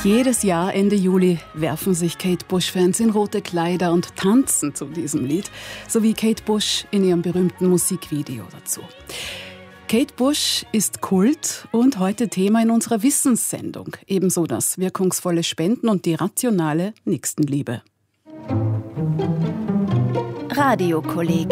Jedes Jahr Ende Juli werfen sich Kate Bush-Fans in rote Kleider und tanzen zu diesem Lied, sowie Kate Bush in ihrem berühmten Musikvideo dazu. Kate Bush ist Kult und heute Thema in unserer Wissenssendung. Ebenso das wirkungsvolle Spenden und die rationale Nächstenliebe. Radiokolleg.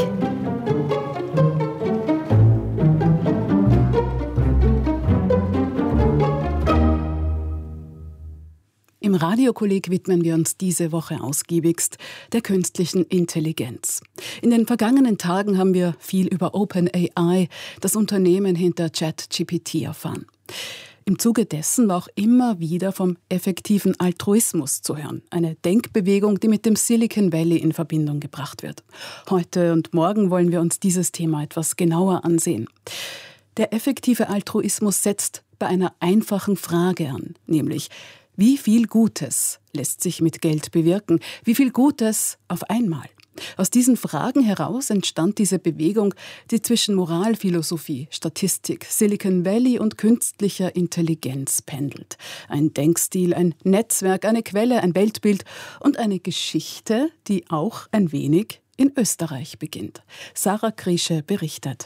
Im Radiokolleg widmen wir uns diese Woche ausgiebigst der künstlichen Intelligenz. In den vergangenen Tagen haben wir viel über OpenAI, das Unternehmen hinter ChatGPT, erfahren. Im Zuge dessen war auch immer wieder vom effektiven Altruismus zu hören. Eine Denkbewegung, die mit dem Silicon Valley in Verbindung gebracht wird. Heute und morgen wollen wir uns dieses Thema etwas genauer ansehen. Der effektive Altruismus setzt bei einer einfachen Frage an, nämlich: Wie viel Gutes lässt sich mit Geld bewirken? Wie viel Gutes auf einmal? Aus diesen Fragen heraus entstand diese Bewegung, die zwischen Moralphilosophie, Statistik, Silicon Valley und künstlicher Intelligenz pendelt. Ein Denkstil, ein Netzwerk, eine Quelle, ein Weltbild und eine Geschichte, die auch ein wenig in Österreich beginnt. Sarah Kriesche berichtet.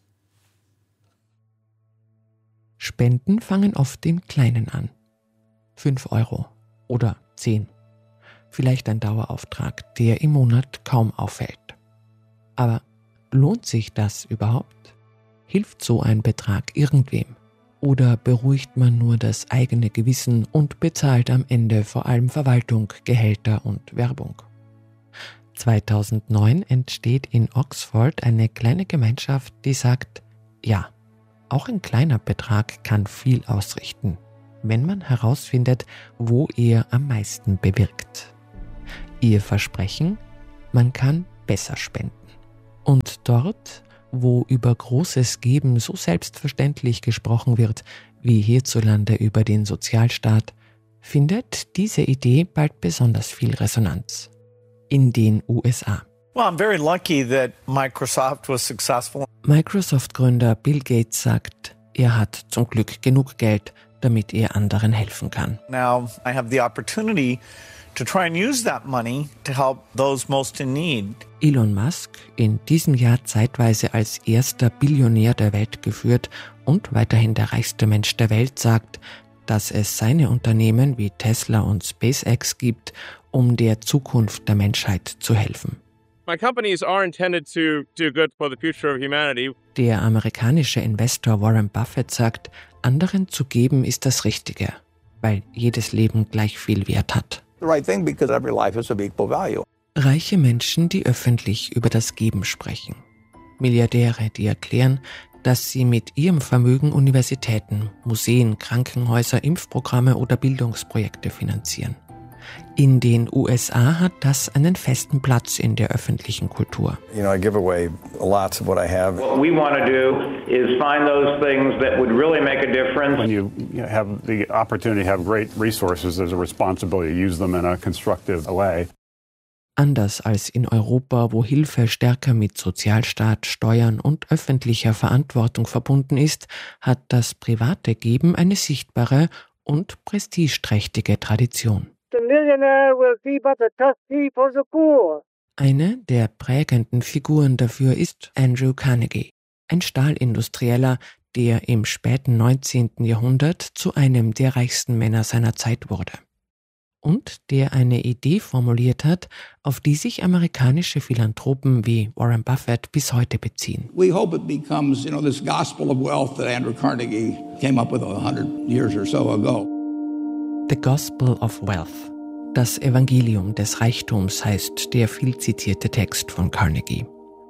Spenden fangen oft im Kleinen an. 5 Euro oder 10. Vielleicht ein Dauerauftrag, der im Monat kaum auffällt. Aber lohnt sich das überhaupt? Hilft so ein Betrag irgendwem? Oder beruhigt man nur das eigene Gewissen und bezahlt am Ende vor allem Verwaltung, Gehälter und Werbung? 2009 entsteht in Oxford eine kleine Gemeinschaft, die sagt: Ja, auch ein kleiner Betrag kann viel ausrichten, wenn man herausfindet, wo er am meisten bewirkt. Ihr Versprechen: Man kann besser spenden. Und dort, wo über großes Geben so selbstverständlich gesprochen wird, wie hierzulande über den Sozialstaat, findet diese Idee bald besonders viel Resonanz. In den USA. Well, I'm very lucky that Microsoft was successful. Microsoft-Gründer Bill Gates sagt, er hat zum Glück genug Geld, damit er anderen helfen kann. Now I have the opportunity to try and use that money to help those most in need. Elon Musk, in diesem Jahr zeitweise als erster Billionär der Welt geführt und weiterhin der reichste Mensch der Welt, sagt, dass es seine Unternehmen wie Tesla und SpaceX gibt, um der Zukunft der Menschheit zu helfen. My companies are intended to do good for the future of humanity. Der amerikanische Investor Warren Buffett sagt, anderen zu geben ist das Richtige, weil jedes Leben gleich viel Wert hat. The right thing because every life is of equal value. Reiche Menschen, die öffentlich über das Geben sprechen. Milliardäre, die erklären, dass sie mit ihrem Vermögen Universitäten, Museen, Krankenhäuser, Impfprogramme oder Bildungsprojekte finanzieren. In den USA hat das einen festen Platz in der öffentlichen Kultur. I give away lots of what I have. What we want to do is find those things that would really make a difference. When you have the opportunity to have great resources, there's a responsibility to use them in a constructive way. Anders als in Europa, wo Hilfe stärker mit Sozialstaat, Steuern und öffentlicher Verantwortung verbunden ist, hat das private Geben eine sichtbare und prestigeträchtige Tradition. Eine der prägenden Figuren dafür ist Andrew Carnegie, ein Stahlindustrieller, der im späten 19. Jahrhundert zu einem der reichsten Männer seiner Zeit wurde. Und der eine Idee formuliert hat, auf die sich amerikanische Philanthropen wie Warren Buffett bis heute beziehen. We hope it becomes, this gospel of wealth that Andrew Carnegie came up with 100 years or so ago. The Gospel of Wealth. Das Evangelium des Reichtums heißt der viel zitierte Text von Carnegie.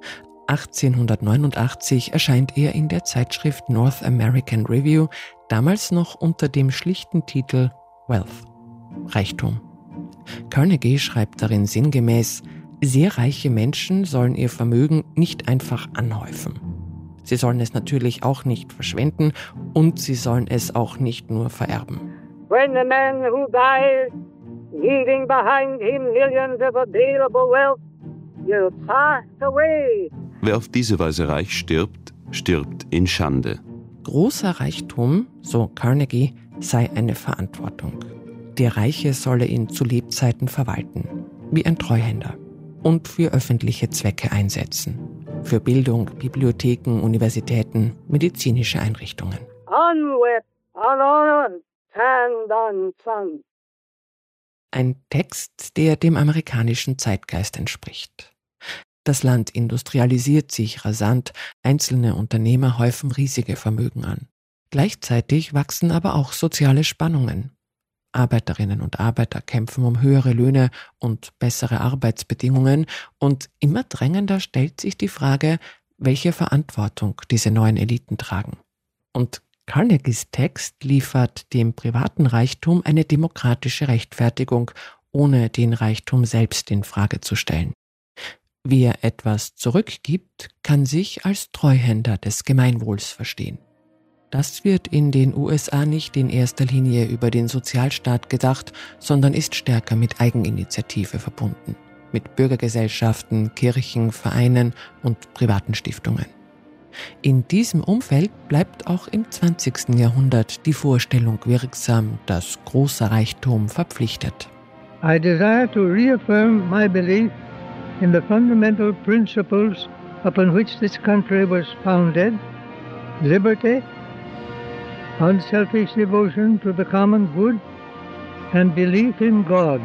1889 erscheint er in der Zeitschrift North American Review, damals noch unter dem schlichten Titel Wealth, Reichtum. Carnegie schreibt darin sinngemäß: Sehr reiche Menschen sollen ihr Vermögen nicht einfach anhäufen. Sie sollen es natürlich auch nicht verschwenden und sie sollen es auch nicht nur vererben. When the man who dies, leaving behind him millions of available wealth, will pass away. Wer auf diese Weise reich stirbt, stirbt in Schande. Großer Reichtum, so Carnegie, sei eine Verantwortung. Der Reiche solle ihn zu Lebzeiten verwalten, wie ein Treuhänder, und für öffentliche Zwecke einsetzen. Für Bildung, Bibliotheken, Universitäten, medizinische Einrichtungen. Ein Text, der dem amerikanischen Zeitgeist entspricht. Das Land industrialisiert sich rasant, einzelne Unternehmer häufen riesige Vermögen an. Gleichzeitig wachsen aber auch soziale Spannungen. Arbeiterinnen und Arbeiter kämpfen um höhere Löhne und bessere Arbeitsbedingungen und immer drängender stellt sich die Frage, welche Verantwortung diese neuen Eliten tragen. Und Carnegies Text liefert dem privaten Reichtum eine demokratische Rechtfertigung, ohne den Reichtum selbst in Frage zu stellen. Wer etwas zurückgibt, kann sich als Treuhänder des Gemeinwohls verstehen. Das wird in den USA nicht in erster Linie über den Sozialstaat gedacht, sondern ist stärker mit Eigeninitiative verbunden, mit Bürgergesellschaften, Kirchen, Vereinen und privaten Stiftungen. In diesem Umfeld bleibt auch im 20. Jahrhundert die Vorstellung wirksam, dass großer Reichtum verpflichtet. I desire to reaffirm my belief in the fundamental principles upon which this country was founded: liberty, unselfish devotion to the common good, and belief in God.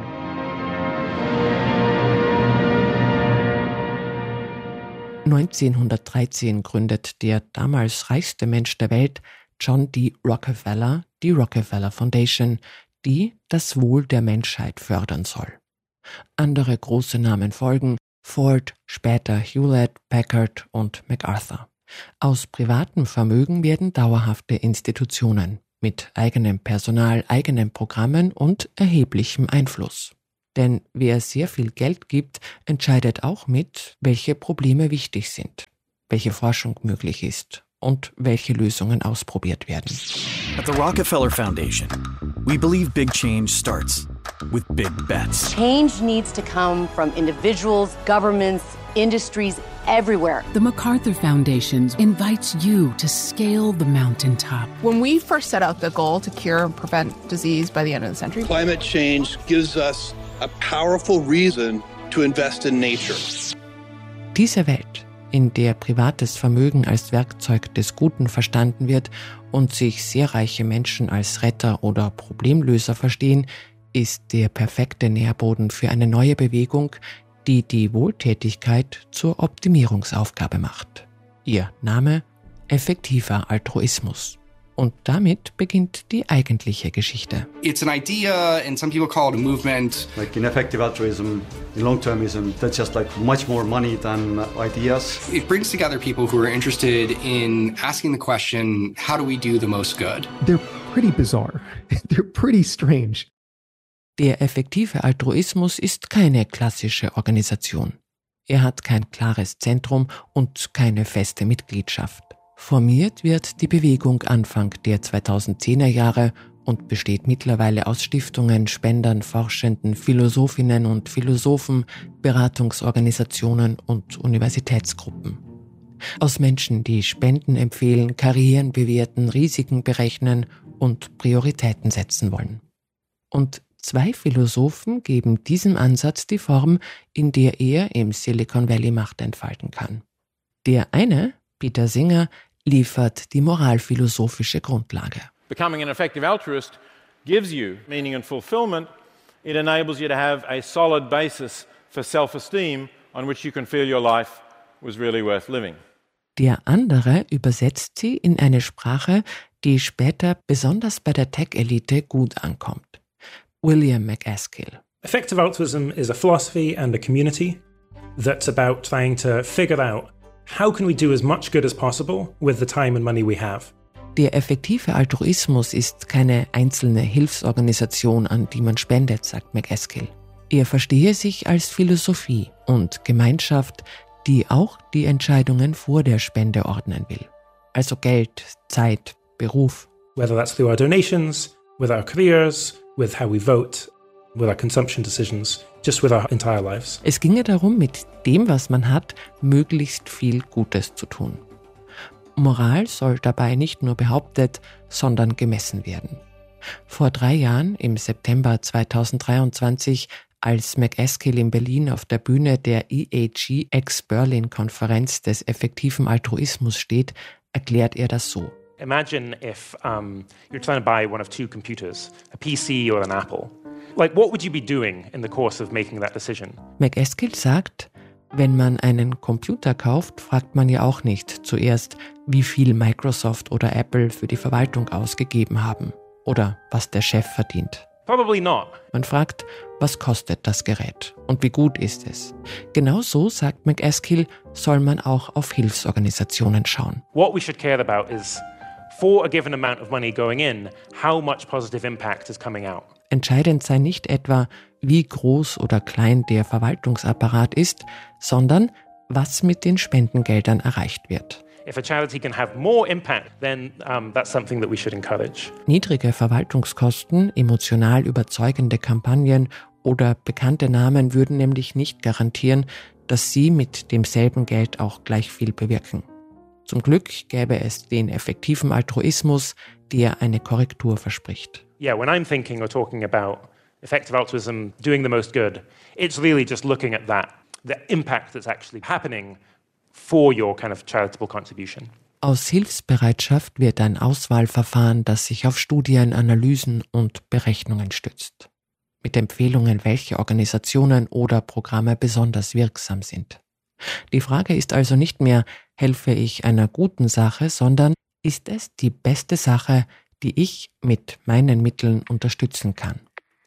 (1913) gründet der damals reichste Mensch der Welt, John D. Rockefeller, die Rockefeller Foundation, die das Wohl der Menschheit fördern soll. Andere große Namen folgen: Ford, später Hewlett, Packard und MacArthur. Aus privatem Vermögen werden dauerhafte Institutionen mit eigenem Personal, eigenen Programmen und erheblichem Einfluss. Denn wer sehr viel Geld gibt, entscheidet auch mit, welche Probleme wichtig sind, welche Forschung möglich ist und welche Lösungen ausprobiert werden. At the Rockefeller Foundation, we believe big change starts with big bets. Change needs to come from individuals, governments, industries, everywhere. The MacArthur Foundation invites you to scale the mountaintop. When we first set out the goal to cure and prevent disease by the end of the century, climate change gives us a powerful reason to invest in nature. Diese Welt, in der privates Vermögen als Werkzeug des Guten verstanden wird und sich sehr reiche Menschen als Retter oder Problemlöser verstehen, ist der perfekte Nährboden für eine neue Bewegung, die die Wohltätigkeit zur Optimierungsaufgabe macht. Ihr Name: effektiver Altruismus. Und damit beginnt die eigentliche Geschichte. It's an idea and some people call it a movement. Like in effective altruism, in long-termism, that's just like much more money than ideas. It brings together people who are interested in asking the question, how do we do the most good? They're pretty bizarre. They're pretty strange. Der effektive Altruismus ist keine klassische Organisation. Er hat kein klares Zentrum und keine feste Mitgliedschaft. Formiert wird die Bewegung Anfang der 2010er Jahre und besteht mittlerweile aus Stiftungen, Spendern, Forschenden, Philosophinnen und Philosophen, Beratungsorganisationen und Universitätsgruppen. Aus Menschen, die Spenden empfehlen, Karrieren bewerten, Risiken berechnen und Prioritäten setzen wollen. Und 2 Philosophen geben diesem Ansatz die Form, in der er im Silicon Valley Macht entfalten kann. Der eine, Peter Singer, liefert die moralphilosophische Grundlage. Becoming an effective altruist gives you meaning and fulfillment. It enables you to have a solid basis for self-esteem on which you can feel your life was really worth living. Der andere übersetzt sie in eine Sprache, die später besonders bei der Tech-Elite gut ankommt. William MacAskill. Effective altruism is a philosophy and a community that's about trying to figure out how can we do as much good as possible with the time and money we have. Der effektive Altruismus ist keine einzelne Hilfsorganisation, an die man spendet, sagt MacAskill. Er verstehe sich als Philosophie und Gemeinschaft, die auch die Entscheidungen vor der Spende ordnen will. Also Geld, Zeit, Beruf. Whether that's through our donations, with our careers, with how we vote, with our consumption decisions, just with our entire lives. Es ginge darum, mit dem, was man hat, möglichst viel Gutes zu tun. Moral soll dabei nicht nur behauptet, sondern gemessen werden. Vor 3 Jahren, im September 2023, als MacAskill in Berlin auf der Bühne der EAG Ex-Berlin-Konferenz des effektiven Altruismus steht, erklärt er das so. Imagine if you're trying to buy one of two computers, a PC or an Apple. Like, what would you be doing in the course of making that decision? MacAskill sagt, wenn man einen Computer kauft, fragt man ja auch nicht zuerst, wie viel Microsoft oder Apple für die Verwaltung ausgegeben haben oder was der Chef verdient. Probably not. Man fragt, was kostet das Gerät und wie gut ist es? Genau so, sagt MacAskill, soll man auch auf Hilfsorganisationen schauen. What we should care about is, for a given amount of money going in, how much positive impact is coming out. Entscheidend sei nicht etwa, wie groß oder klein der Verwaltungsapparat ist, sondern was mit den Spendengeldern erreicht wird. If a charity can have more impact, then that's something that we should encourage. Niedrige Verwaltungskosten, emotional überzeugende Kampagnen oder bekannte Namen würden nämlich nicht garantieren, dass sie mit demselben Geld auch gleich viel bewirken. Zum Glück gäbe es den effektiven Altruismus, der eine Korrektur verspricht. Yeah, when I'm thinking or talking about effective altruism, doing the most good, it's really just looking at that, the impact that's actually happening for your kind of charitable contribution. Aus Hilfsbereitschaft wird ein Auswahlverfahren, das sich auf Studien, Analysen und Berechnungen stützt. Mit Empfehlungen, welche Organisationen oder Programme besonders wirksam sind. Die Frage ist also nicht mehr, helfe ich einer guten Sache, sondern ist es die beste Sache, die ich mit meinen Mitteln unterstützen kann.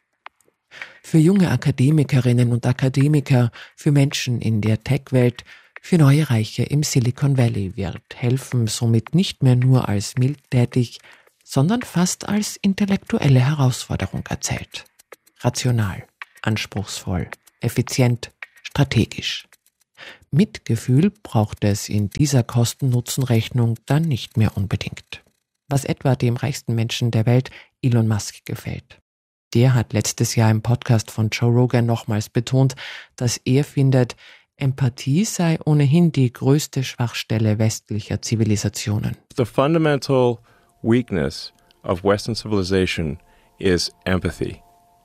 Für junge Akademikerinnen und Akademiker, für Menschen in der Tech-Welt, für neue Reiche im Silicon Valley wird Helfen somit nicht mehr nur als mildtätig, sondern fast als intellektuelle Herausforderung erzählt. Rational, anspruchsvoll, effizient, strategisch. Mitgefühl braucht es in dieser Kosten-Nutzen-Rechnung dann nicht mehr unbedingt. Was etwa dem reichsten Menschen der Welt, Elon Musk, gefällt. Der hat letztes Jahr im Podcast von Joe Rogan nochmals betont, dass er findet, Empathie sei ohnehin die größte Schwachstelle westlicher Zivilisationen. The fundamental weakness of Western civilization is empathy.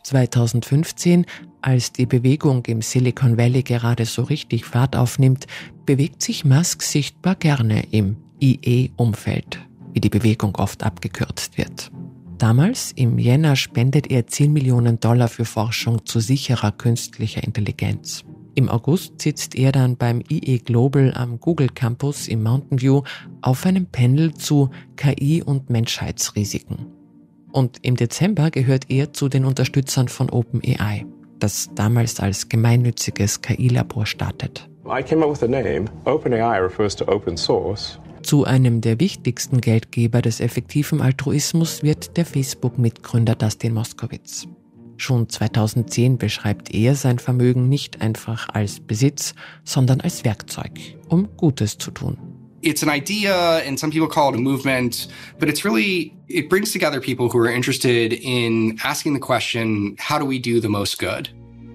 2015, als die Bewegung im Silicon Valley gerade so richtig Fahrt aufnimmt, bewegt sich Musk sichtbar gerne im IE-Umfeld, wie die Bewegung oft abgekürzt wird. Damals, im Jänner, spendet er $10 Millionen für Forschung zu sicherer künstlicher Intelligenz. Im August sitzt er dann beim IE Global am Google Campus im Mountain View auf einem Panel zu KI und Menschheitsrisiken. Und im Dezember gehört er zu den Unterstützern von OpenAI, das damals als gemeinnütziges KI-Labor startet. I came up with the name. OpenAI refers to open source. Zu einem der wichtigsten Geldgeber des effektiven Altruismus wird der Facebook-Mitgründer Dustin Moskovitz. Schon 2010 beschreibt er sein Vermögen nicht einfach als Besitz, sondern als Werkzeug, um Gutes zu tun. It's an idea, and some people call it a movement, but it brings together people who are interested in asking the question, how do we do the most good?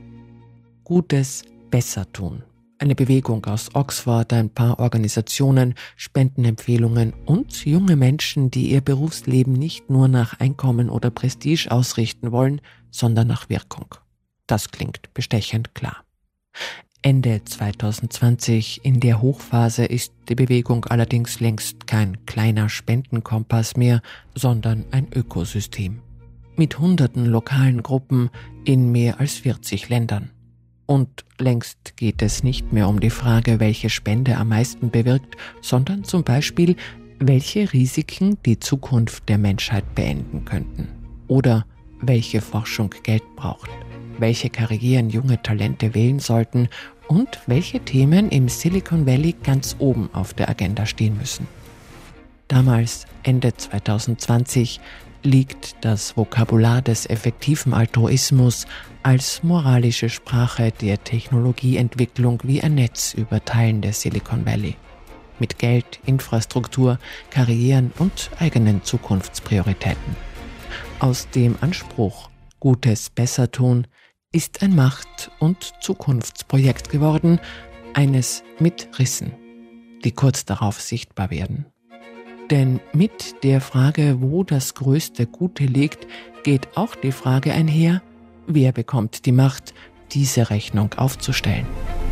Gutes besser tun. Eine Bewegung aus Oxford, ein paar Organisationen, Spendenempfehlungen und junge Menschen, die ihr Berufsleben nicht nur nach Einkommen oder Prestige ausrichten wollen, sondern nach Wirkung. Das klingt bestechend klar. Ende 2020, in der Hochphase, ist die Bewegung allerdings längst kein kleiner Spendenkompass mehr, sondern ein Ökosystem. Mit hunderten lokalen Gruppen in mehr als 40 Ländern. Und längst geht es nicht mehr um die Frage, welche Spende am meisten bewirkt, sondern zum Beispiel, welche Risiken die Zukunft der Menschheit beenden könnten. Oder welche Forschung Geld braucht, welche Karrieren junge Talente wählen sollten und welche Themen im Silicon Valley ganz oben auf der Agenda stehen müssen. Damals, Ende 2020, liegt das Vokabular des effektiven Altruismus als moralische Sprache der Technologieentwicklung wie ein Netz über Teilen der Silicon Valley. Mit Geld, Infrastruktur, Karrieren und eigenen Zukunftsprioritäten. Aus dem Anspruch, Gutes besser tun, ist ein Macht- und Zukunftsprojekt geworden, eines mit Rissen, die kurz darauf sichtbar werden. Denn mit der Frage, wo das größte Gute liegt, geht auch die Frage einher, wer bekommt die Macht, diese Rechnung aufzustellen.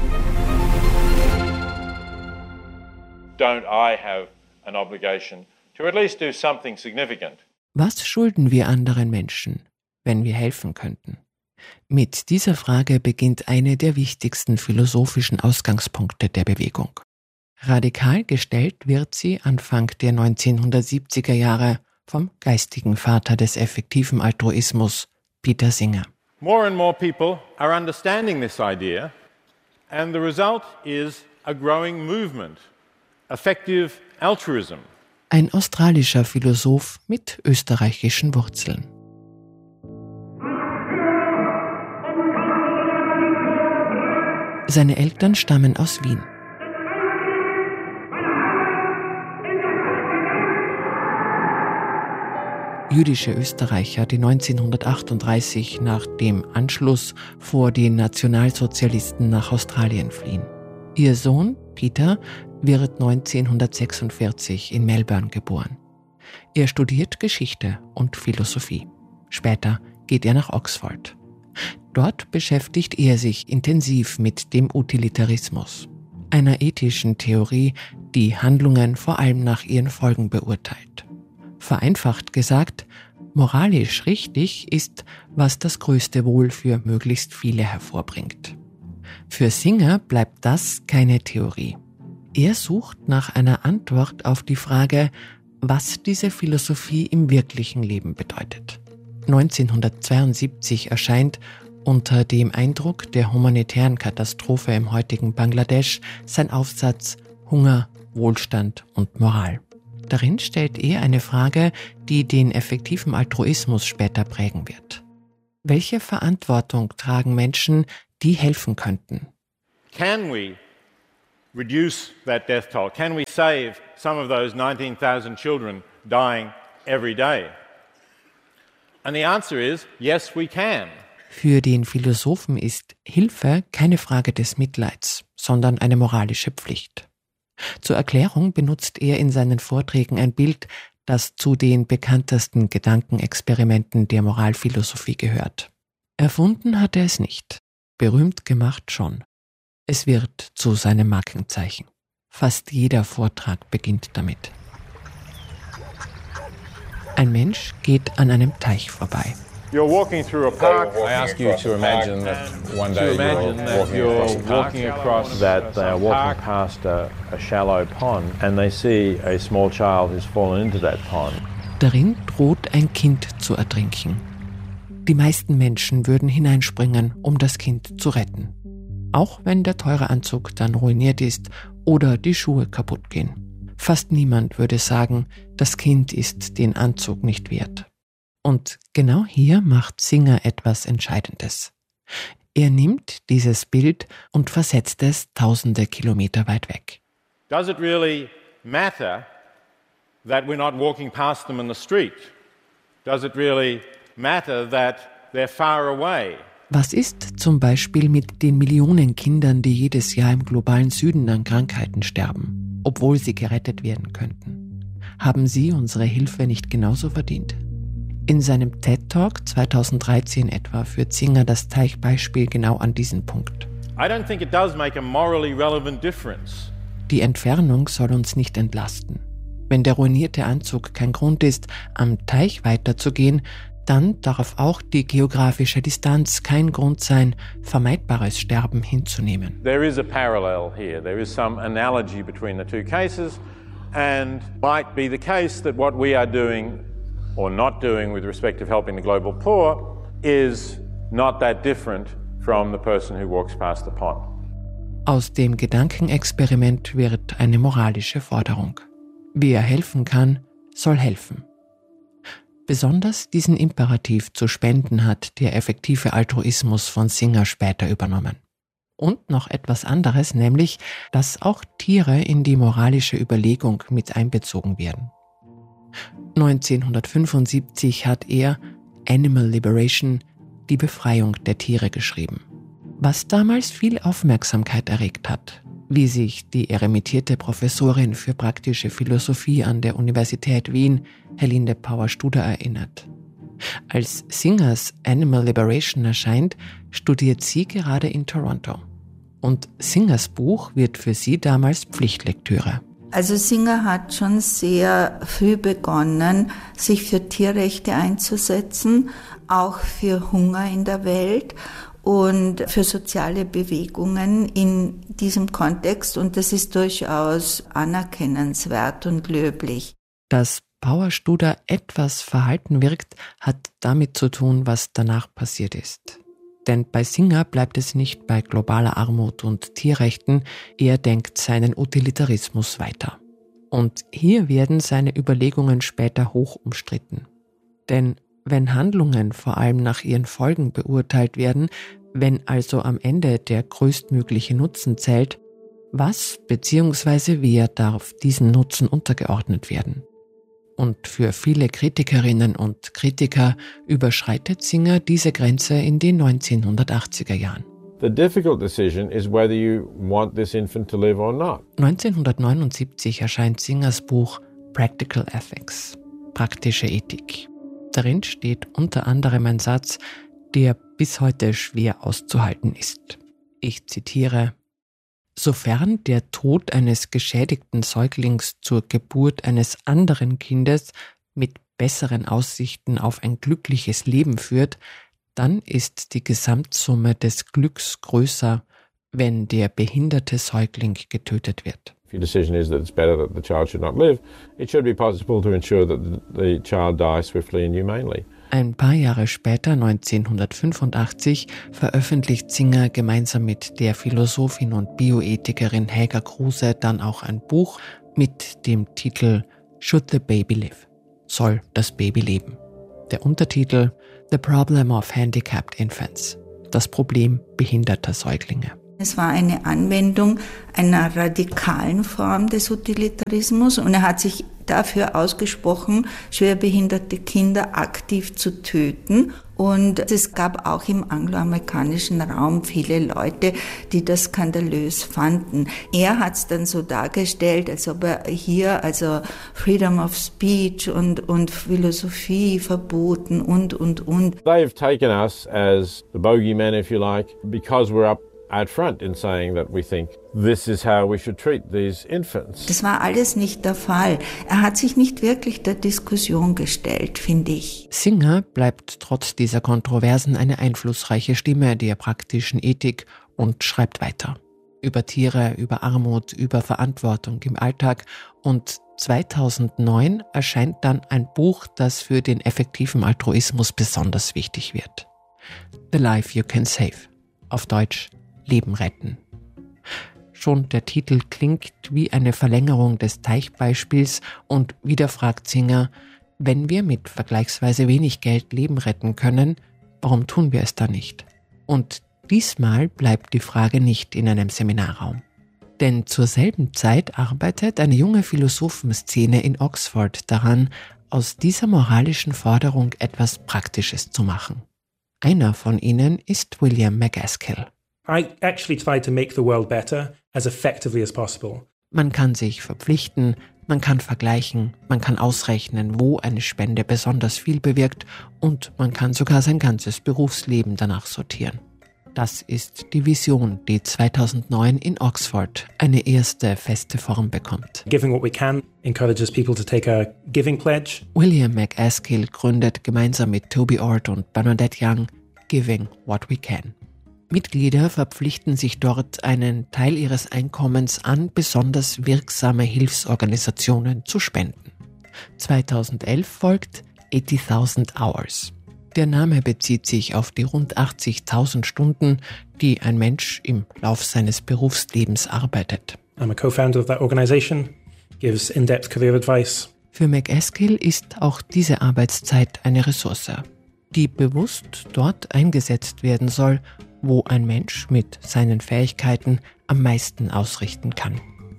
Don't I have an obligation to at least do something significant? Was schulden wir anderen Menschen, wenn wir helfen könnten? Mit dieser Frage beginnt eine der wichtigsten philosophischen Ausgangspunkte der Bewegung. Radikal gestellt wird sie Anfang der 1970er Jahre vom geistigen Vater des effektiven Altruismus, Peter Singer. More and more people are understanding this idea, and the result is a growing movement, effective altruism. Ein australischer Philosoph mit österreichischen Wurzeln. Seine Eltern stammen aus Wien. Jüdische Österreicher, die 1938 nach dem Anschluss vor den Nationalsozialisten nach Australien fliehen. Ihr Sohn, Peter, wird 1946 in Melbourne geboren. Er studiert Geschichte und Philosophie. Später geht er nach Oxford. Dort beschäftigt er sich intensiv mit dem Utilitarismus, einer ethischen Theorie, die Handlungen vor allem nach ihren Folgen beurteilt. Vereinfacht gesagt, moralisch richtig ist, was das größte Wohl für möglichst viele hervorbringt. Für Singer bleibt das keine Theorie. Er sucht nach einer Antwort auf die Frage, was diese Philosophie im wirklichen Leben bedeutet. 1972 erscheint unter dem Eindruck der humanitären Katastrophe im heutigen Bangladesch sein Aufsatz Hunger, Wohlstand und Moral. Darin stellt er eine Frage, die den effektiven Altruismus später prägen wird. Welche Verantwortung tragen Menschen, die helfen könnten? Can we reduce that death toll? Can we save some of those 19,000 children dying every day? And the answer is, yes, we can. Für den Philosophen ist Hilfe keine Frage des Mitleids, sondern eine moralische Pflicht. Zur Erklärung benutzt er in seinen Vorträgen ein Bild, das zu den bekanntesten Gedankenexperimenten der Moralphilosophie gehört. Erfunden hat er es nicht, berühmt gemacht schon. Es wird zu seinem Markenzeichen. Fast jeder Vortrag beginnt damit. Ein Mensch geht an einem Teich vorbei. You're walking through a park. I ask you to imagine that one day you're walking across that they are walking past a shallow pond and they see a small child who's fallen into that pond. Darin droht ein Kind zu ertrinken. Die meisten Menschen würden hineinspringen, um das Kind zu retten. Auch wenn der teure Anzug dann ruiniert ist oder die Schuhe kaputt gehen. Fast niemand würde sagen, das Kind ist den Anzug nicht wert. Und genau hier macht Singer etwas Entscheidendes. Er nimmt dieses Bild und versetzt es tausende Kilometer weit weg. Does it really matter that we're not walking past them in the street? Does it really matter that they're far away? Was ist zum Beispiel mit den Millionen Kindern, die jedes Jahr im globalen Süden an Krankheiten sterben, obwohl sie gerettet werden könnten? Haben sie unsere Hilfe nicht genauso verdient? In seinem TED-Talk 2013 etwa führt Singer das Teichbeispiel genau an diesen Punkt. I don't think it does make a morally relevant difference. Die Entfernung soll uns nicht entlasten. Wenn der ruinierte Anzug kein Grund ist, am Teich weiterzugehen, dann darf auch die geografische Distanz kein Grund sein, vermeidbares Sterben hinzunehmen. There is a parallel here. There is some analogy between the two cases and might be the case that what we are doing or not doing with respect to helping the global poor is not that different from the person who walks past the pond. Aus dem Gedankenexperiment wird eine moralische Forderung. Wer helfen kann, soll helfen. Besonders diesen Imperativ zu spenden hat der effektive Altruismus von Singer später übernommen. Und noch etwas anderes, nämlich, dass auch Tiere in die moralische Überlegung mit einbezogen werden. 1975 hat er Animal Liberation, die Befreiung der Tiere geschrieben. Was damals viel Aufmerksamkeit erregt hat, wie sich die emeritierte Professorin für praktische Philosophie an der Universität Wien, Helene Pauer-Studer, erinnert. Als Singers Animal Liberation erscheint, studiert sie gerade in Toronto. Und Singers Buch wird für sie damals Pflichtlektüre. Also Singer hat schon sehr früh begonnen, sich für Tierrechte einzusetzen, auch für Hunger in der Welt und für soziale Bewegungen in diesem Kontext. Und das ist durchaus anerkennenswert und löblich. Dass Pauer-Studer etwas verhalten wirkt, hat damit zu tun, was danach passiert ist. Denn bei Singer bleibt es nicht bei globaler Armut und Tierrechten, er denkt seinen Utilitarismus weiter. Und hier werden seine Überlegungen später hoch umstritten. Denn wenn Handlungen vor allem nach ihren Folgen beurteilt werden, wenn also am Ende der größtmögliche Nutzen zählt, was bzw. wer darf diesem Nutzen untergeordnet werden? Und für viele Kritikerinnen und Kritiker überschreitet Singer diese Grenze in den 1980er Jahren. The difficult decision is whether you want this infant to live or not. 1979 erscheint Singers Buch Practical Ethics, praktische Ethik. Darin steht unter anderem ein Satz, der bis heute schwer auszuhalten ist. Ich zitiere: Sofern der Tod eines geschädigten Säuglings zur Geburt eines anderen Kindes mit besseren Aussichten auf ein glückliches Leben führt, dann ist die Gesamtsumme des Glücks größer, wenn der behinderte Säugling getötet wird. If your decision is that it's better that the child should not live, it should be possible to ensure that the child dies swiftly and humanely. Ein paar Jahre später, 1985, veröffentlicht Singer gemeinsam mit der Philosophin und Bioethikerin Helga Kruse dann auch ein Buch mit dem Titel Should the Baby Live? Soll das Baby leben? Der Untertitel The Problem of Handicapped Infants. Das Problem behinderter Säuglinge. Es war eine Anwendung einer radikalen Form des Utilitarismus und er hat sich dafür ausgesprochen, schwerbehinderte Kinder aktiv zu töten. Und es gab auch im angloamerikanischen Raum viele Leute, die das skandalös fanden. Er hat es dann so dargestellt, als ob er hier also Freedom of Speech und Philosophie verboten und. They've taken us as the bogeyman, if you like, because we're up out front in saying that we think this is how we should treat these infants. Das war alles nicht der Fall. Er hat sich nicht wirklich der Diskussion gestellt, finde ich. Singer bleibt trotz dieser Kontroversen eine einflussreiche Stimme der praktischen Ethik und schreibt weiter. Über Tiere, über Armut, über Verantwortung im Alltag. Und 2009 erscheint dann ein Buch, das für den effektiven Altruismus besonders wichtig wird. The Life You Can Save. Auf Deutsch Leben retten. Schon der Titel klingt wie eine Verlängerung des Teichbeispiels und wieder fragt Singer, wenn wir mit vergleichsweise wenig Geld Leben retten können, warum tun wir es dann nicht? Und diesmal bleibt die Frage nicht in einem Seminarraum. Denn zur selben Zeit arbeitet eine junge Philosophenszene in Oxford daran, aus dieser moralischen Forderung etwas Praktisches zu machen. Einer von ihnen ist William MacAskill. I actually try to make the world better as effectively as possible. Man kann sich verpflichten, man kann vergleichen, man kann ausrechnen, wo eine Spende besonders viel bewirkt und man kann sogar sein ganzes Berufsleben danach sortieren. Das ist die Vision, die 2009 in Oxford eine erste feste Form bekommt. Giving what we can encourages people to take a giving pledge. William MacAskill gründet gemeinsam mit Toby Ord und Bernadette Young Giving What We Can. Mitglieder verpflichten sich dort, einen Teil ihres Einkommens an besonders wirksame Hilfsorganisationen zu spenden. 2011 folgt 80,000 Hours. Der Name bezieht sich auf die rund 80.000 Stunden, die ein Mensch im Lauf seines Berufslebens arbeitet. I'm a co-founder of that organization, gives in-depth career advice. Für MacAskill ist auch diese Arbeitszeit eine Ressource, die bewusst dort eingesetzt werden soll, wo ein Mensch mit seinen Fähigkeiten am meisten ausrichten kann.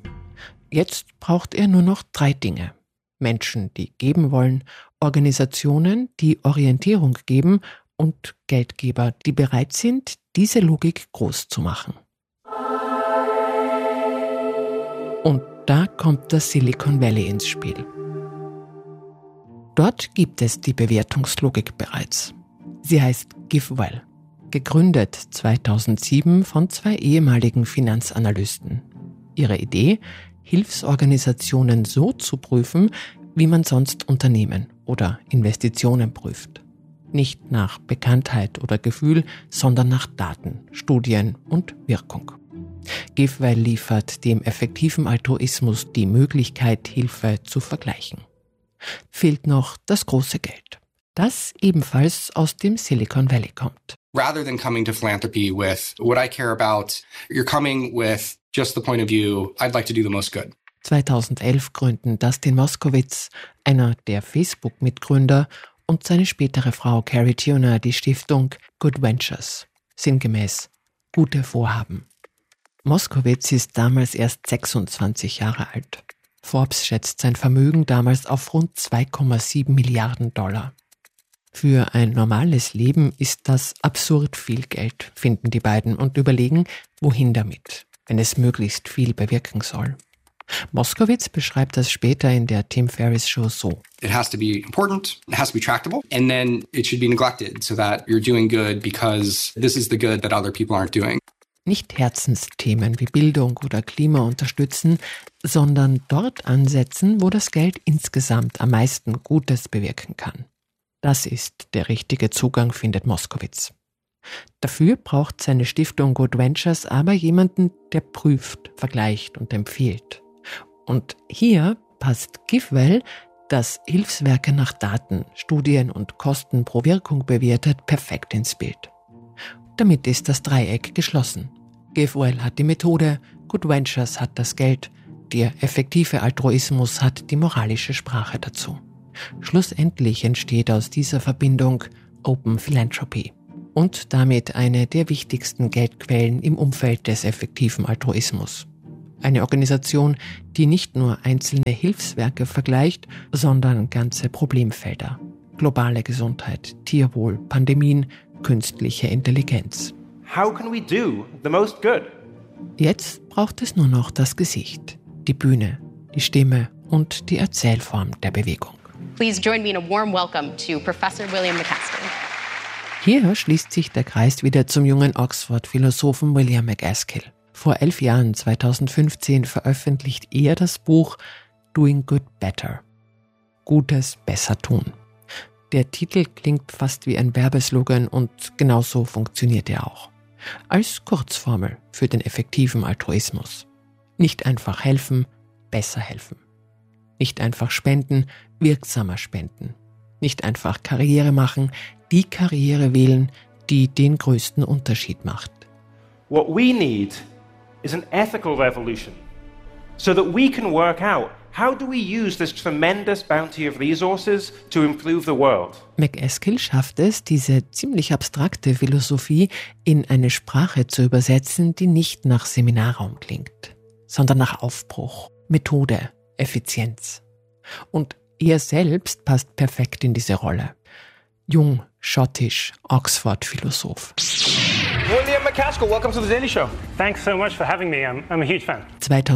Jetzt braucht er nur noch 3 Dinge. Menschen, die geben wollen, Organisationen, die Orientierung geben und Geldgeber, die bereit sind, diese Logik groß zu machen. Und da kommt das Silicon Valley ins Spiel. Dort gibt es die Bewertungslogik bereits. Sie heißt GiveWell, gegründet 2007 von 2 ehemaligen Finanzanalysten. Ihre Idee: Hilfsorganisationen so zu prüfen, wie man sonst Unternehmen oder Investitionen prüft. Nicht nach Bekanntheit oder Gefühl, sondern nach Daten, Studien und Wirkung. GiveWell liefert dem effektiven Altruismus die Möglichkeit, Hilfe zu vergleichen. Fehlt noch das große Geld, das ebenfalls aus dem Silicon Valley kommt. Rather than coming to philanthropy with what I care about, you're coming with just the point of view, I'd like to do the most good. 2011 gründen Dustin Moskowitz, einer der Facebook-Mitgründer, und seine spätere Frau Carrie Tuner die Stiftung Good Ventures, sinngemäß gute Vorhaben. Moskowitz ist damals erst 26 Jahre alt. Forbes schätzt sein Vermögen damals auf rund 2,7 Milliarden $. Für ein normales Leben ist das absurd viel Geld, finden die beiden und überlegen, wohin damit, wenn es möglichst viel bewirken soll. Moskowitz beschreibt das später in der Tim Ferriss Show so: It has to be important, it has to be tractable, and then it should be neglected so that you're doing good because this is the good that other people aren't doing. Nicht Herzensthemen wie Bildung oder Klima unterstützen, sondern dort ansetzen, wo das Geld insgesamt am meisten Gutes bewirken kann. Das ist der richtige Zugang, findet Moskowitz. Dafür braucht seine Stiftung Good Ventures aber jemanden, der prüft, vergleicht und empfiehlt. Und hier passt GiveWell, das Hilfswerke nach Daten, Studien und Kosten pro Wirkung bewertet, perfekt ins Bild. Damit ist das Dreieck geschlossen. GiveWell hat die Methode, Good Ventures hat das Geld, der effektive Altruismus hat die moralische Sprache dazu. Schlussendlich entsteht aus dieser Verbindung Open Philanthropy und damit eine der wichtigsten Geldquellen im Umfeld des effektiven Altruismus. Eine Organisation, die nicht nur einzelne Hilfswerke vergleicht, sondern ganze Problemfelder. Globale Gesundheit, Tierwohl, Pandemien, künstliche Intelligenz. How can we do the most good? Jetzt braucht es nur noch das Gesicht, die Bühne, die Stimme und die Erzählform der Bewegung. Please join me in a warm welcome to Professor William MacAskill. Hier schließt sich der Kreis wieder zum jungen Oxford-Philosophen William MacAskill. Vor 11 Jahren, 2015, veröffentlicht er das Buch Doing Good Better. Gutes besser tun. Der Titel klingt fast wie ein Werbeslogan und genauso funktioniert er auch. Als Kurzformel für den effektiven Altruismus. Nicht einfach helfen, besser helfen. Nicht einfach spenden, wirksamer spenden. Nicht einfach Karriere machen, die Karriere wählen, die den größten Unterschied macht. What we need is an ethical revolution so that we can work out how do we use this tremendous bounty of resources to improve the world. MacAskill schafft es, diese ziemlich abstrakte Philosophie in eine Sprache zu übersetzen, die nicht nach Seminarraum klingt, sondern nach Aufbruch, Methode, Effizienz. Und er selbst passt perfekt in diese Rolle. Jung, schottisch, Oxford-Philosoph. William MacAskill, welcome to the Daily Show. Thanks so much for having me. I'm a huge fan.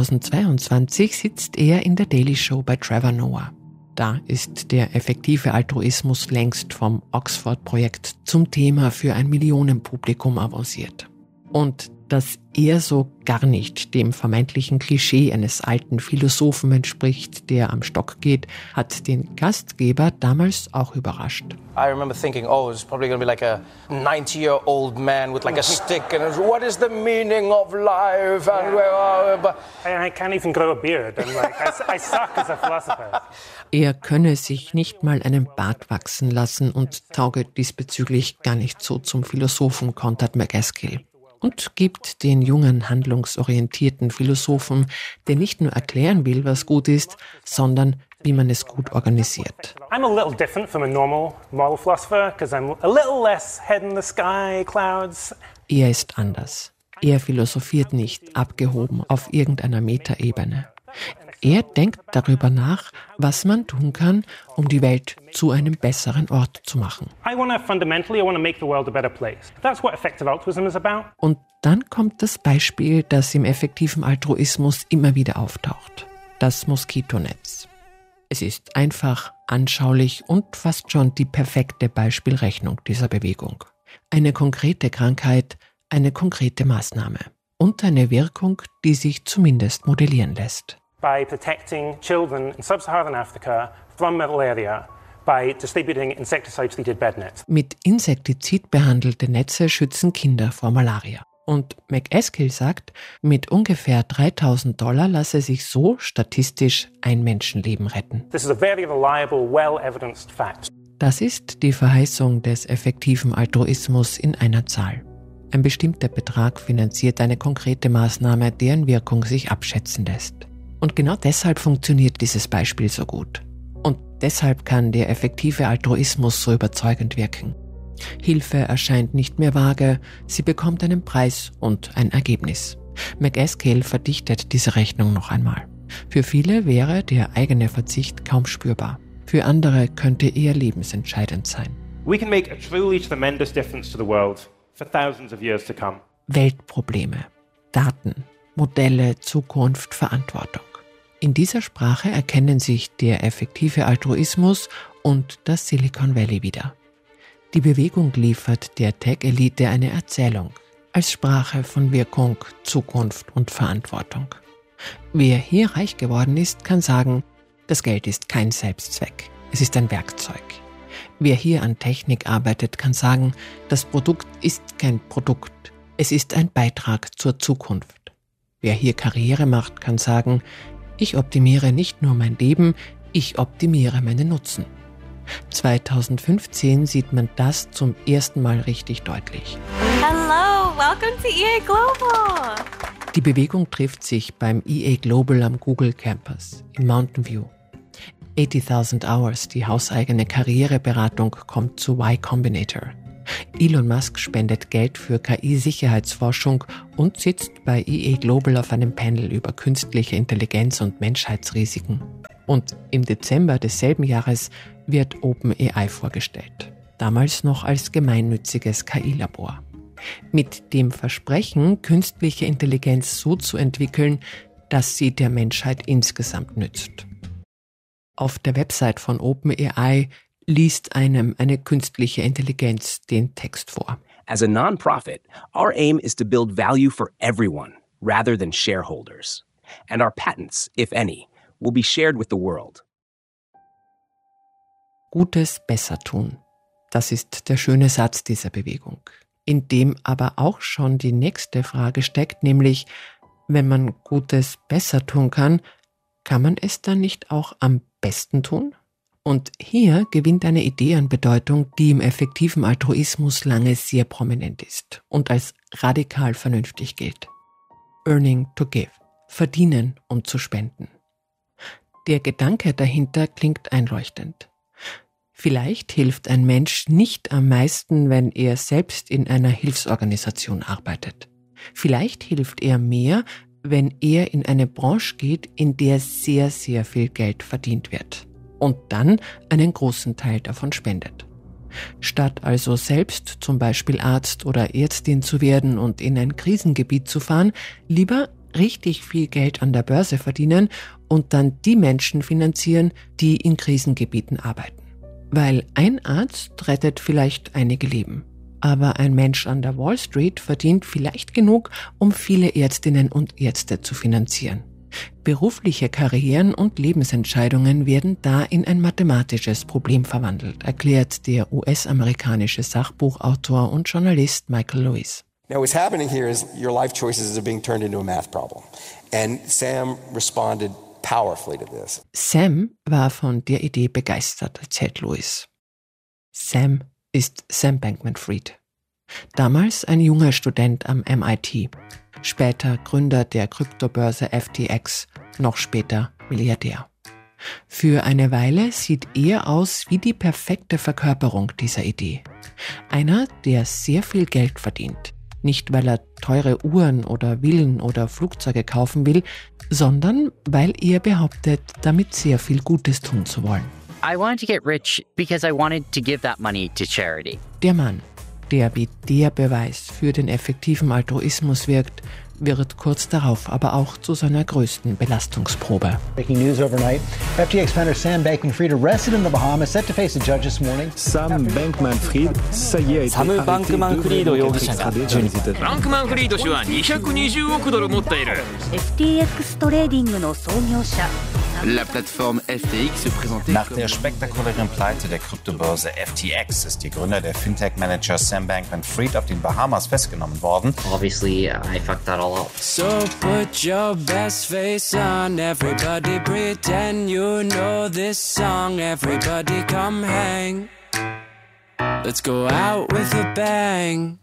2022 sitzt er in der Daily Show bei Trevor Noah. Da ist der effektive Altruismus längst vom Oxford-Projekt zum Thema für ein Millionenpublikum avanciert. Und dass er so gar nicht dem vermeintlichen Klischee eines alten Philosophen entspricht, der am Stock geht, hat den Gastgeber damals auch überrascht. I remember thinking, oh, it's probably going to be like a 90-year-old man with like a stick and what is the meaning of life? And I can't even grow a beard. I'm like, I suck as a philosopher. Er könne sich nicht mal einen Bart wachsen lassen und tauge diesbezüglich gar nicht so zum Philosophen, kontert MacAskill. Und gibt den jungen, handlungsorientierten Philosophen, der nicht nur erklären will, was gut ist, sondern wie man es gut organisiert. I'm a little different from a normal model philosopher because I'm a little less head in the sky, clouds. Er ist anders. Er philosophiert nicht abgehoben auf irgendeiner Metaebene. Er denkt darüber nach, was man tun kann, um die Welt zu einem besseren Ort zu machen. I want to make the world a better place. That's what effective altruism is about. Und dann kommt das Beispiel, das im effektiven Altruismus immer wieder auftaucht. Das Moskitonetz. Es ist einfach, anschaulich und fast schon die perfekte Beispielrechnung dieser Bewegung. Eine konkrete Krankheit, eine konkrete Maßnahme und eine Wirkung, die sich zumindest modellieren lässt. By protecting children in sub-Saharan Africa from malaria, by distributing insecticide-treated bed nets. Mit Insektizid behandelte Netze schützen Kinder vor Malaria. Und McEskill sagt, mit ungefähr $3.000 lasse sich so statistisch ein Menschenleben retten. This is a very reliable, well-evidenced fact. Das ist die Verheißung des effektiven Altruismus in einer Zahl. Ein bestimmter Betrag finanziert eine konkrete Maßnahme, deren Wirkung sich abschätzen lässt. Und genau deshalb funktioniert dieses Beispiel so gut. Und deshalb kann der effektive Altruismus so überzeugend wirken. Hilfe erscheint nicht mehr vage, sie bekommt einen Preis und ein Ergebnis. McEskill verdichtet diese Rechnung noch einmal. Für viele wäre der eigene Verzicht kaum spürbar. Für andere könnte er lebensentscheidend sein. We can make a truly tremendous difference to the world for thousands of years to come. Weltprobleme, Daten, Modelle, Zukunft, Verantwortung. In dieser Sprache erkennen sich der effektive Altruismus und das Silicon Valley wieder. Die Bewegung liefert der Tech-Elite eine Erzählung als Sprache von Wirkung, Zukunft und Verantwortung. Wer hier reich geworden ist, kann sagen, das Geld ist kein Selbstzweck, es ist ein Werkzeug. Wer hier an Technik arbeitet, kann sagen, das Produkt ist kein Produkt, es ist ein Beitrag zur Zukunft. Wer hier Karriere macht, kann sagen, ich optimiere nicht nur mein Leben, ich optimiere meinen Nutzen. 2015 sieht man das zum ersten Mal richtig deutlich. Hello, welcome to EA Global. Die Bewegung trifft sich beim EA Global am Google Campus in Mountain View. 80.000 Hours, die hauseigene Karriereberatung, kommt zu Y Combinator. Elon Musk spendet Geld für KI-Sicherheitsforschung und sitzt bei EA Global auf einem Panel über künstliche Intelligenz und Menschheitsrisiken. Und im Dezember desselben Jahres wird OpenAI vorgestellt, damals noch als gemeinnütziges KI-Labor. Mit dem Versprechen, künstliche Intelligenz so zu entwickeln, dass sie der Menschheit insgesamt nützt. Auf der Website von OpenAI liest einem eine künstliche Intelligenz den Text vor. As a non-profit, our aim is to build value for everyone rather than shareholders. And our patents, if any, will be shared with the world. Gutes besser tun. Das ist der schöne Satz dieser Bewegung, in dem aber auch schon die nächste Frage steckt, nämlich, wenn man Gutes besser tun kann man es dann nicht auch am besten tun? Und hier gewinnt eine Idee an Bedeutung, die im effektiven Altruismus lange sehr prominent ist und als radikal vernünftig gilt. Earning to give. Verdienen, um zu spenden. Der Gedanke dahinter klingt einleuchtend. Vielleicht hilft ein Mensch nicht am meisten, wenn er selbst in einer Hilfsorganisation arbeitet. Vielleicht hilft er mehr, wenn er in eine Branche geht, in der sehr, sehr viel Geld verdient wird und dann einen großen Teil davon spendet. Statt also selbst zum Beispiel Arzt oder Ärztin zu werden und in ein Krisengebiet zu fahren, lieber richtig viel Geld an der Börse verdienen und dann die Menschen finanzieren, die in Krisengebieten arbeiten. Weil ein Arzt rettet vielleicht einige Leben, aber ein Mensch an der Wall Street verdient vielleicht genug, um viele Ärztinnen und Ärzte zu finanzieren. Berufliche Karrieren und Lebensentscheidungen werden da in ein mathematisches Problem verwandelt, erklärt der US-amerikanische Sachbuchautor und Journalist Michael Lewis. Now what's happening here is your life choices are being turned into a math problem. And Sam responded powerfully to this. Sam war von der Idee begeistert, erzählt Lewis. Sam ist Sam Bankman-Fried. Damals ein junger Student am MIT, später Gründer der Kryptobörse FTX, noch später Milliardär. Für eine Weile sieht er aus wie die perfekte Verkörperung dieser Idee. Einer, der sehr viel Geld verdient. Nicht, weil er teure Uhren oder Villen oder Flugzeuge kaufen will, sondern weil er behauptet, damit sehr viel Gutes tun zu wollen. I wanted to get rich because I wanted to give that money to charity. Der Mann, der wie der Beweis für den effektiven Altruismus wirkt, wird kurz darauf aber auch zu seiner größten Belastungsprobe. Breaking news overnight. FTX founder Sam Bankman-Fried arrested in the Bahamas, set to face a judge this morning. Sam Bankman-Fried, ça y est, サム・バンクマンフリード容疑者が12 バンクマンフリード氏は220億ドル持っている。 FTX トレーディングの創業者 La plateforme FTX se présentait Nach der spektakulären Pleite der Kryptobörse FTX ist der Gründer der Fintech-Manager Sam Bankman-Fried auf den Bahamas festgenommen worden. Obviously, I fucked that all up. So put your best face on, everybody pretend you know this song, everybody come hang. Let's go out with a bang.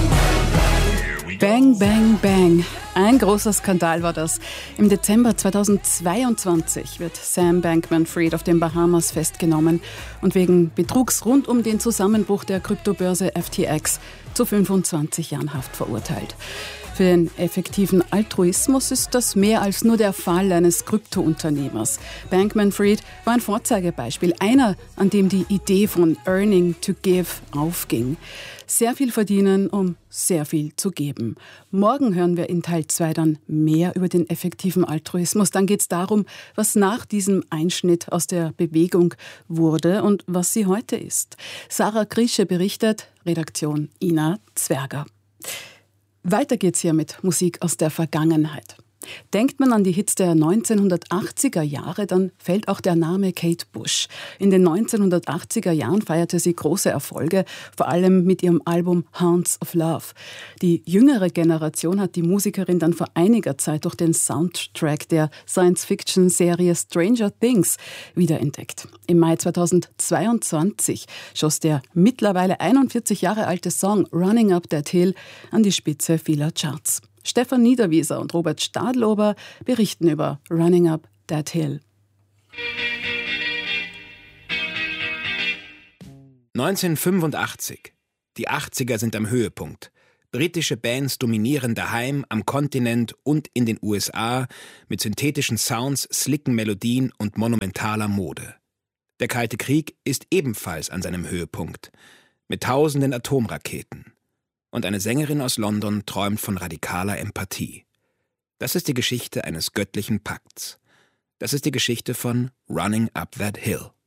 Bang, bang, bang. Ein großer Skandal war das. Im Dezember 2022 wird Sam Bankman-Fried auf den Bahamas festgenommen und wegen Betrugs rund um den Zusammenbruch der Kryptobörse FTX zu 25 Jahren Haft verurteilt. Für den effektiven Altruismus ist das mehr als nur der Fall eines Kryptounternehmers. Bankman-Fried war ein Vorzeigebeispiel, einer, an dem die Idee von Earning to Give aufging. Sehr viel verdienen, um sehr viel zu geben. Morgen hören wir in Teil 2 dann mehr über den effektiven Altruismus. Dann geht es darum, was nach diesem Einschnitt aus der Bewegung wurde und was sie heute ist. Sarah Krische berichtet, Redaktion Ina Zwerger. Weiter geht's hier mit Musik aus der Vergangenheit. Denkt man an die Hits der 1980er Jahre, dann fällt auch der Name Kate Bush. In den 1980er Jahren feierte sie große Erfolge, vor allem mit ihrem Album Hounds of Love. Die jüngere Generation hat die Musikerin dann vor einiger Zeit durch den Soundtrack der Science-Fiction-Serie Stranger Things wiederentdeckt. Im Mai 2022 schoss der mittlerweile 41 Jahre alte Song Running Up That Hill an die Spitze vieler Charts. Stefan Niederwieser und Robert Stadlober berichten über Running Up That Hill. 1985. Die 80er sind am Höhepunkt. Britische Bands dominieren daheim, am Kontinent und in den USA mit synthetischen Sounds, slicken Melodien und monumentaler Mode. Der Kalte Krieg ist ebenfalls an seinem Höhepunkt, mit tausenden Atomraketen. Und eine Sängerin aus London träumt von radikaler Empathie. Das ist die Geschichte eines göttlichen Pakts. Das ist die Geschichte von Running Up That Hill.